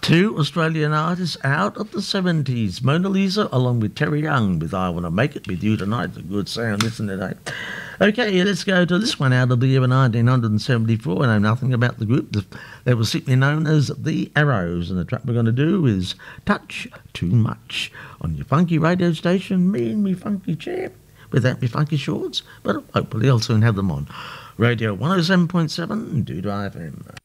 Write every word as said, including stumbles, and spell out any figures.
Two Australian artists out of the seventies. Mona Lisa along with Terry Young with I Want to Make It With You Tonight. It's a good sound, isn't it, eh? Okay, let's go to this one out of the year nineteen seventy-four. I know nothing about the group. They were simply known as The Arrows, and the track we're going to do is Touch Too Much on your funky radio station, me and me funky chair, without me funky shorts, but hopefully I'll soon have them on. Radio one oh seven point seven, Doodah F M.